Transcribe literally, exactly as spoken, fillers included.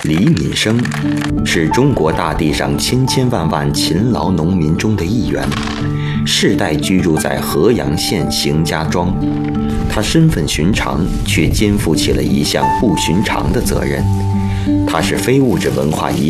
李敏生是中国大地上千千万万勤劳农民中的一员，世代居住在河阳县邢家庄。他身份寻常，却肩负起了一项不寻常的责任。他是非物质文化遗